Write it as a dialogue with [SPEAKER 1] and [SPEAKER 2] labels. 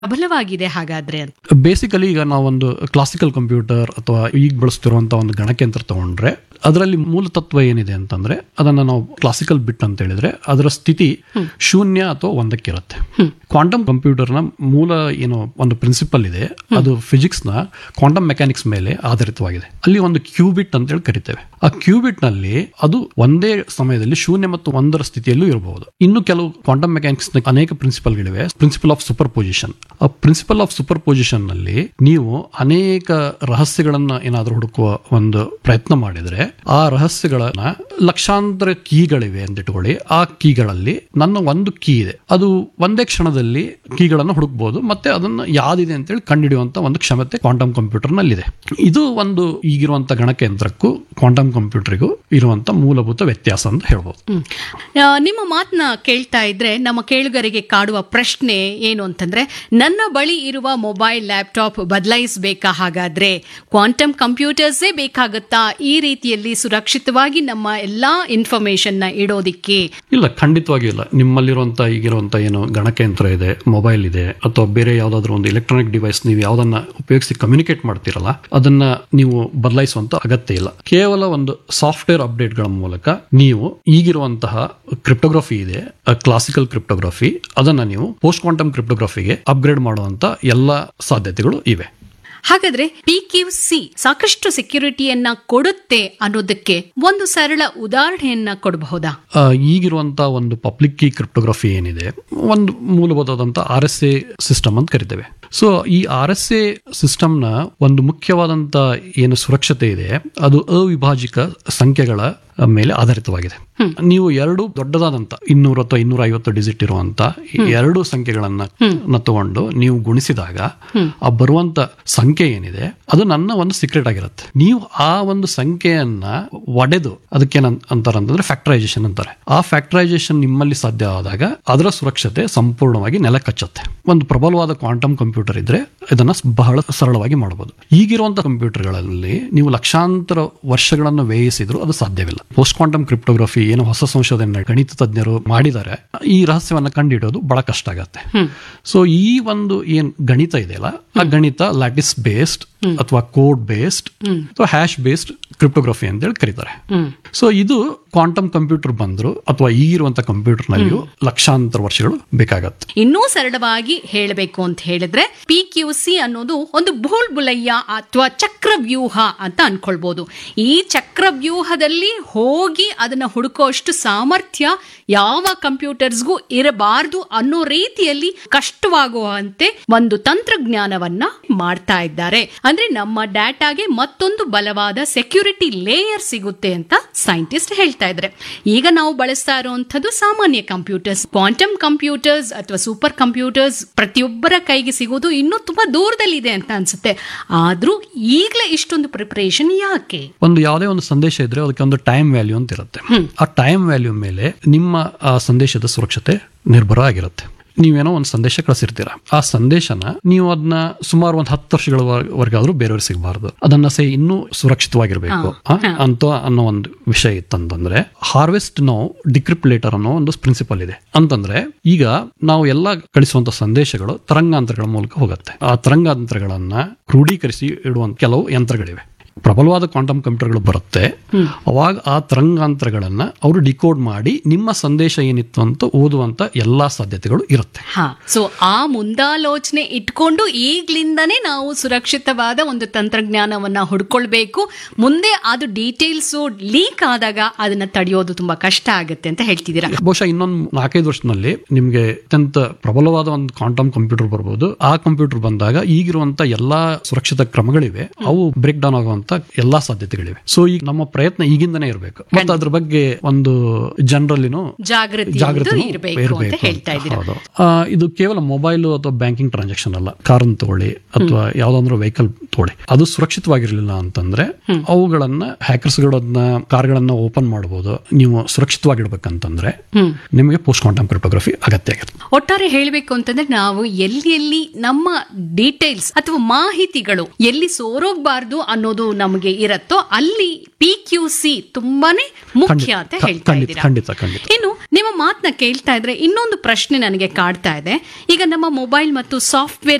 [SPEAKER 1] ಪ್ರಬಲವಾಗಿದೆ ಹಾಗಾದ್ರೆ ಅಂತ.
[SPEAKER 2] ಬೇಸಿಕಲಿ ಈಗ ನಾವೊಂದು ಕ್ಲಾಸಿಕಲ್ ಕಂಪ್ಯೂಟರ್ ಅಥವಾ ಈಗ ಬಳಸ್ತಿರುವಂತಹ ಒಂದು ಗಣಕಯಂತ್ರ ತಗೊಂಡ್ರೆ ಅದರಲ್ಲಿ ಮೂಲ ತತ್ವ ಏನಿದೆ ಅಂತಂದ್ರೆ ಅದನ್ನ ನಾವು ಕ್ಲಾಸಿಕಲ್ ಬಿಟ್ ಅಂತ ಹೇಳಿದ್ರೆ ಅದರ ಸ್ಥಿತಿ 0 ಅಥವಾ 1 ಇರುತ್ತೆ. ಕ್ವಾಂಟಮ್ ಕಂಪ್ಯೂಟರ್ನ ಮೂಲ ಏನು ಒಂದು ಪ್ರಿನ್ಸಿಪಲ್ ಇದೆ ಅದು ಫಿಸಿಕ್ಸ್ ನ ಕ್ವಾಂಟಮ್ ಮೆಕ್ಯಾನಿಕ್ಸ್ ಮೇಲೆ ಆಧಾರಿತವಾಗಿದೆ. ಅಲ್ಲಿ ಒಂದು ಕ್ಯೂಬಿಟ್ ಅಂತ ಹೇಳಿ ಕರಿತೇವೆ. ಆ ಕ್ಯೂಬಿಟ್ ನಲ್ಲಿ ಅದು ಒಂದೇ ಸಮಯದಲ್ಲಿ 0 ಮತ್ತು 1 ಸ್ಥಿತಿಯಲ್ಲೂ ಇರಬಹುದು. ಇನ್ನು ಕೆಲವು ಕ್ವಾಂಟಮ್ ಮೆಕ್ಯಾನಿಕ್ಸ್ ನ ಅನೇಕ ಪ್ರಿನ್ಸಿಪಲ್ಗಳಿವೆ. Principle of super position. ಆ ಪ್ರಿನ್ಸಿಪಲ್ ಆಫ್ ಸೂಪರ್ ಪೊಸಿಷನ್ ನಲ್ಲಿ ನೀವು ಅನೇಕ ರಹಸ್ಯಗಳನ್ನ ಏನಾದ್ರೂ ಹುಡುಕುವ ಒಂದು ಪ್ರಯತ್ನ ಮಾಡಿದ್ರೆ ಆ ರಹಸ್ಯಗಳನ್ನ ಲಕ್ಷಾಂತರ ಕೀಗಳಿವೆ ಅಂತ ಇಟ್ಕೊಳ್ಳಿ. ಆ ಕೀಗಳಲ್ಲಿ ನನ್ನ ಒಂದು ಕೀ ಇದೆ, ಅದು ಒಂದೇ ಕ್ಷಣದಲ್ಲಿ ಕೀಗಳನ್ನು ಹುಡುಕಬಹುದು ಮತ್ತೆ ಅದನ್ನ ಯಾವ್ದಿದೆ ಅಂತ ಹೇಳಿ ಕಂಡುಹಿಡಿಯುವಂತ ಒಂದು ಕ್ಷಮತೆ ಕ್ವಾಂಟಮ್ ಕಂಪ್ಯೂಟರ್ ನಲ್ಲಿದೆ. ಇದು ಒಂದು ಈಗಿರುವಂತ ಗಣಕಯಂತ್ರಕ್ಕೂ ಕ್ವಾಂಟಮ್ ಕಂಪ್ಯೂಟರ್ಗೂ ಇರುವಂತ ಮೂಲಭೂತ ವ್ಯತ್ಯಾಸ ಅಂತ ಹೇಳ್ಬೋದು.
[SPEAKER 1] ನಿಮ್ಮ ಮಾತನ್ನ ಕೇಳ್ತಾ ಇದ್ರೆ ನಮ್ಮ ಕೇಳುಗರಿಗೆ ಕಾಡುವ ಪ್ರಶ್ನೆ ಏನು ಅಂತಂದ್ರೆ, ನನ್ನ ಬಳಿ ಇರುವ ಮೊಬೈಲ್ ಲ್ಯಾಪ್ಟಾಪ್ ಬದಲಾಯಿಸಬೇಕಾ? ಹಾಗಾದ್ರೆ ಕ್ವಾಂಟಮ್ ಕಂಪ್ಯೂಟರ್ಸೇ ಬೇಕಾಗುತ್ತಾ ಈ ರೀತಿಯಲ್ಲಿ ಸುರಕ್ಷಿತವಾಗಿ ನಮ್ಮ ಎಲ್ಲಾ ಇನ್ಫಾರ್ಮೇಶನ್ ನ ಇಡೋದಿಕ್ಕೆ?
[SPEAKER 2] ಇಲ್ಲ, ಖಂಡಿತವಾಗಿ ಇಲ್ಲ. ನಿಮ್ಮಲ್ಲಿರುವಂತ ಈಗಿರುವಂತ ಏನು ಗಣಕಯಂತ್ರ ಇದೆ, ಮೊಬೈಲ್ ಇದೆ, ಅಥವಾ ಬೇರೆ ಯಾವ್ದಾದ್ರು ಒಂದು ಎಲೆಕ್ಟ್ರಾನಿಕ್ ಡಿವೈಸ್ ನೀವು ಯಾವ್ದನ್ನ ಉಪಯೋಗಿಸಿ ಕಮ್ಯುನಿಕೇಟ್ ಮಾಡ್ತಿರಲ್ಲ ಅದನ್ನ ನೀವು ಬದಲಾಯಿಸುವಂತ ಅಗತ್ಯ ಇಲ್ಲ. ಕೇವಲ ಒಂದು ಸಾಫ್ಟ್ವೇರ್ ಅಪ್ಡೇಟ್ ಗಳ ಮೂಲಕ ನೀವು ಈಗಿರುವಂತಹ ಕ್ರಿಪ್ಟೋಗ್ರಫಿ ಇದೆ, ಕ್ಲಾಸಿಕಲ್ ಕ್ರಿಪ್ಟೋಗ್ರಫಿ, ಅದನ್ನ ನೀವು ಪೋಸ್ಟ್ ಕ್ವಾಂಟಮ್ ಕ್ರಿಪ್ಟೋಗ್ರಫಿಗೆ ಅಪ್ಗ್ರೇಡ್ ಮಾಡುವಂತ ಎಲ್ಲ ಸಾಧ್ಯತೆಗಳು ಇವೆ.
[SPEAKER 1] ಹಾಗಾದ್ರೆ PQC ಸಾಕಷ್ಟು ಸೆಕ್ಯೂರಿಟಿಯನ್ನ ಕೊಡುತ್ತೆ ಅನ್ನೋದಕ್ಕೆ ಒಂದು ಸರಳ ಉದಾಹರಣೆಯನ್ನ ಕೊಡಬಹುದಾ?
[SPEAKER 2] ಈಗಿರುವಂತಹ ಒಂದು ಪಬ್ಲಿಕ್ ಕೀ ಕ್ರಿಪ್ಟೋಗ್ರಫಿ ಏನಿದೆ, ಒಂದು ಮೂಲಭೂತವಾದಂತ RSA ಸಿಸ್ಟಮ್ ಅಂತ ಕರಿತೇವೆ. ಸೊ ಈ RSA ಸಿಸ್ಟಮ್ ನ ಒಂದು ಮುಖ್ಯವಾದಂತ ಏನು ಸುರಕ್ಷತೆ ಇದೆ ಅದು ಅವಿಭಾಜಿಕ ಸಂಖ್ಯೆಗಳ ಮೇಲೆ ಆಧಾರಿತವಾಗಿದೆ. ನೀವು ಎರಡು ದೊಡ್ಡದಾದಂತ 200 ಅಥವಾ 250 ಡಿಜಿಟ್ ಇರುವಂತ ಎರಡು ಸಂಖ್ಯೆಗಳನ್ನ ತಗೊಂಡು ನೀವು ಗುಣಿಸಿದಾಗ ಆ ಬರುವಂತ ಸಂಖ್ಯೆ ಏನಿದೆ ಅದು ನನ್ನ ಒಂದು ಸೀಕ್ರೆಟ್ ಆಗಿರುತ್ತೆ. ನೀವು ಆ ಒಂದು ಸಂಖ್ಯೆಯನ್ನ ಒಡೆದು ಅದಕ್ಕೆ ಅಂತಾರಂತಂದ್ರೆ ಫ್ಯಾಕ್ಟರೈಸೇಷನ್ ಅಂತಾರೆ. ಆ ಫ್ಯಾಕ್ಟರೈಸೇಷನ್ ನಿಮ್ಮಲ್ಲಿ ಸಾಧ್ಯ ಆದಾಗ ಅದರ ಸುರಕ್ಷತೆ ಸಂಪೂರ್ಣವಾಗಿ ನೆಲಕಚ್ಚುತ್ತೆ. ಒಂದು ಪ್ರಬಲವಾದ ಕ್ವಾಂಟಮ್ ಕಂಪ್ಯೂಟರ್ ಇದ್ರೆ ಇದನ್ನ ಬಹಳ ಸರಳವಾಗಿ ಮಾಡಬಹುದು. ಈಗಿರುವಂತಹ ಕಂಪ್ಯೂಟರ್ಗಳಲ್ಲಿ ನೀವು ಲಕ್ಷಾಂತರ ವರ್ಷಗಳನ್ನು ವ್ಯಯಿಸಿದ್ರು ಅದು ಸಾಧ್ಯವಿಲ್ಲ. ಪೋಸ್ಟ್ ಕ್ವಾಂಟಮ್ ಕ್ರಿಪ್ಟೋಗ್ರಫಿ ಏನು ಹೊಸ ಸಂಶೋಧನೆ ಗಣಿತ ತಜ್ಞರು ಮಾಡಿದ್ದಾರೆ, ಈ ರಹಸ್ಯವನ್ನ ಕಂಡುಹಿಡಿಯೋದು ಬಹಳ ಕಷ್ಟ ಆಗತ್ತೆ. ಸೊ ಈ ಒಂದು ಏನ್ ಗಣಿತ ಇದೆಯಲ್ಲ ಆ ಗಣಿತ ಲ್ಯಾಟಿಸ್ ಬೇಸ್ಡ್ ಅಥವಾ ಕೋಡ್ ಬೇಸ್ಡ್ ಅಥವಾ ಹ್ಯಾಶ್ ಬೇಸ್ಡ್ ಕ್ರಿಪ್ಟೋಗ್ರಫಿ ಅಂತ ಹೇಳಿ ಕರೀತಾರೆ. ಸೊ ಇದು ಕ್ವಾಂಟಮ್ ಕಂಪ್ಯೂಟರ್ ಬಂದ್ರು ಅಥವಾ ಈಗಿರುವಂತಹ ಕಂಪ್ಯೂಟರ್ ನಲ್ಲಿಯೂ ಲಕ್ಷಾಂತರ ವರ್ಷಗಳು ಬೇಕಾಗತ್ತೆ.
[SPEAKER 1] ಇನ್ನೂ ಸರಳವಾಗಿ ಹೇಳಬೇಕು ಅಂತ ಹೇಳಿದ್ರೆ PQC ಅನ್ನೋದು ಒಂದು ಬುಲ್ಬುಲಯ್ಯ ಅಥವಾ ಚಕ್ರವ್ಯೂಹ ಅಂತ ಅನ್ಕೊಳ್ಬಹುದು. ಈ ಚಕ್ರವ್ಯೂಹದಲ್ಲಿ ಹೋಗಿ ಅದನ್ನ ಹುಡುಕೋಷ್ಟು ಸಾಮರ್ಥ್ಯ ಯಾವ ಕಂಪ್ಯೂಟರ್ಸ್ಗೂ ಇರಬಾರದು ಅನ್ನೋ ರೀತಿಯಲ್ಲಿ ಕಷ್ಟವಾಗುವಂತೆ ಒಂದು ತಂತ್ರಜ್ಞಾನವನ್ನ ಮಾಡ್ತಾ ಇದ್ದಾರೆ. ಅಂದ್ರೆ ನಮ್ಮ ಡಾಟಾಗೆ ಮತ್ತೊಂದು ಬಲವಾದ ಸೆಕ್ಯೂರಿಟಿ ಲೇಯರ್ ಸಿಗುತ್ತೆ ಅಂತ ಸೈಂಟಿಸ್ಟ್ ಹೇಳ್ತಾ ಇದ್ದಾರೆ. ಈಗ ನಾವು ಬಳಸ್ತಾ ಇರುವಂತದ್ದು ಸಾಮಾನ್ಯ ಕಂಪ್ಯೂಟರ್ಸ್. ಕ್ವಾಂಟಮ್ ಕಂಪ್ಯೂಟರ್ಸ್ ಅಥವಾ ಸೂಪರ್ ಕಂಪ್ಯೂಟರ್ಸ್ ಪ್ರತಿಯೊಬ್ಬರ ಕೈಗೆ ಸಿಗೋದು ಇನ್ನೂ ತುಂಬಾ ದೂರದಲ್ಲಿದೆ ಅಂತ ಅನ್ಸುತ್ತೆ. ಆದ್ರೂ ಈಗಲೇ ಇಷ್ಟೊಂದು ಪ್ರಿಪರೇಷನ್ ಯಾಕೆ?
[SPEAKER 2] ಒಂದು ಯಾವುದೇ ಒಂದು ಸಂದೇಶ ಇದ್ರೆ ಅದಕ್ಕೆ ಒಂದು ಟೈಮ್ ವ್ಯಾಲ್ಯೂ ಅಂತ ಇರುತ್ತೆ. ಆ ಟೈಮ್ ವ್ಯಾಲ್ಯೂ ಮೇಲೆ ನಿಮ್ಮ ಆ ಸಂದೇಶದ ಸುರಕ್ಷತೆ ನಿರ್ಭರ ಆಗಿರುತ್ತೆ. ನೀವೇನೋ ಒಂದು ಸಂದೇಶ ಕಳಿಸಿರ್ತೀರ, ಆ ಸಂದೇಶನ ನೀವು ಅದನ್ನ ಸುಮಾರು ಒಂದು 10 ವರ್ಷಗಳವರೆಗಾದ್ರೂ ಬೇರೆಯವ್ರಿಗೆ ಸಿಗಬಾರ್ದು, ಅದನ್ನ ಇನ್ನೂ ಸುರಕ್ಷಿತವಾಗಿರ್ಬೇಕು ಅಂತ ಅನ್ನೋ ಒಂದು ವಿಷಯ ಇತ್ತಂತಂದ್ರೆ ಹಾರ್ವೆಸ್ಟ್ ನೌ ಡಿಕ್ರಿಪ್ಟ್ ಲೇಟರ್ ಅನ್ನೋ ಒಂದು ಪ್ರಿನ್ಸಿಪಲ್ ಇದೆ. ಅಂತಂದ್ರೆ ಈಗ ನಾವು ಎಲ್ಲ ಕಳಿಸುವಂತ ಸಂದೇಶಗಳು ತರಂಗಾಂತರಗಳ ಮೂಲಕ ಹೋಗುತ್ತೆ. ಆ ತರಂಗಾಂತರಗಳನ್ನ ಕ್ರೋಢೀಕರಿಸಿ ಇಡುವಂತ ಕೆಲವು ಯಂತ್ರಗಳಿವೆ. ಪ್ರಬಲವಾದ ಕ್ವಾಂಟಮ್ ಕಂಪ್ಯೂಟರ್ಗಳು ಬರುತ್ತೆ, ಅವಾಗ ಆ ತರಂಗಾಂತರಗಳನ್ನ ಅವರು ಡಿಕೋಡ್ ಮಾಡಿ ನಿಮ್ಮ ಸಂದೇಶ ಏನಿತ್ತು ಅಂತ ಓದುವಂತ ಎಲ್ಲಾ ಸಾಧ್ಯತೆಗಳು ಇರುತ್ತೆ.
[SPEAKER 1] ಸೊ ಆ ಮುಂದಾಲೋಚನೆ ಇಟ್ಕೊಂಡು ಈಗ್ಲಿಂದನೇ ನಾವು ಸುರಕ್ಷಿತವಾದ ಒಂದು ತಂತ್ರಜ್ಞಾನವನ್ನ ಹುಡ್ಕೊಳ್ಬೇಕು. ಮುಂದೆ ಅದು ಡೀಟೇಲ್ಸ್ ಲೀಕ್ ಆದಾಗ ಅದನ್ನ ತಡೆಯೋದು ತುಂಬಾ ಕಷ್ಟ ಆಗುತ್ತೆ ಅಂತ ಹೇಳ್ತಿದ್ದೀರಾ.
[SPEAKER 2] ಬಹುಶಃ ಇನ್ನೊಂದು 4-5 ವರ್ಷದಲ್ಲಿ ನಿಮ್ಗೆ ಅತ್ಯಂತ ಪ್ರಬಲವಾದ ಒಂದು ಕ್ವಾಂಟಮ್ ಕಂಪ್ಯೂಟರ್ ಬರ್ಬೋದು. ಆ ಕಂಪ್ಯೂಟರ್ ಬಂದಾಗ ಈಗಿರುವಂತ ಎಲ್ಲಾ ಸುರಕ್ಷಿತ ಕ್ರಮಗಳಿವೆ, ಅವು ಬ್ರೇಕ್ ಡೌನ್ ಆಗುವಂತ ಎಲ್ಲಾ ಸಾಧ್ಯತೆಗಳಿವೆ. ಸೊ ಈಗ ನಮ್ಮ ಪ್ರಯತ್ನ ಈಗಿಂದನೇ ಇರಬೇಕು ಮತ್ತು ಅದ್ರ ಬಗ್ಗೆ ಒಂದು ಜನರಲ್ಲಿನೂ ಜಾಗೃತಿ ಇರಬೇಕು. ಇದು ಕೇವಲ ಮೊಬೈಲ್ ಅಥವಾ ಬ್ಯಾಂಕಿಂಗ್ ಟ್ರಾನ್ಸಾಕ್ಷನ್ ಅಲ್ಲ. ಕಾರನ್ನು ತಗೊಳ್ಳಿ ಅಥವಾ ಯಾವ್ದಾದ್ರು ವೆಹಿಕಲ್ ತಗೊಳ್ಳಿ, ಅದು ಸುರಕ್ಷಿತವಾಗಿರ್ಲಿಲ್ಲ ಅಂತಂದ್ರೆ ಅವುಗಳನ್ನ ಹ್ಯಾಕರ್ಸ್ಗಳನ್ನ ಕಾರ್ಗಳನ್ನ ಓಪನ್ ಮಾಡಬಹುದು. ನೀವು ಸುರಕ್ಷಿತವಾಗಿಡ್ಬೇಕಂತಂದ್ರೆ ನಿಮಗೆ ಪೋಸ್ಟ್ ಕ್ವಾಂಟಮ್ ಕ್ರಿಪ್ಟೋಗ್ರಫಿ ಅಗತ್ಯ ಆಗುತ್ತೆ.
[SPEAKER 1] ಒಟ್ಟಾರೆ ಹೇಳಬೇಕು ಅಂತಂದ್ರೆ ನಾವು ಎಲ್ಲಿ ನಮ್ಮ ಡೀಟೇಲ್ಸ್ ಅಥವಾ ಮಾಹಿತಿಗಳು ಎಲ್ಲಿ ಸೋರೋಗಬಾರ್ದು ಅನ್ನೋದು ನಮಗೆ ಇರತ್ತೋ ಅಲ್ಲಿ PQC ತುಂಬಾನೇ ಮುಖ್ಯ ಅಂತ ಹೇಳ್ತಾ ಇದ್ದೀರಾ.
[SPEAKER 2] ಖಂಡಿತ.
[SPEAKER 1] ಇನ್ನು ನಿಮ್ಮ ಮಾತನ್ನ ಕೇಳ್ತಾ ಇದ್ರೆ ಇನ್ನೊಂದು ಪ್ರಶ್ನೆ ನನಗೆ ಕಾಡ್ತಾ ಇದೆ. ಈಗ ನಮ್ಮ ಮೊಬೈಲ್ ಮತ್ತು ಸಾಫ್ಟ್ವೇರ್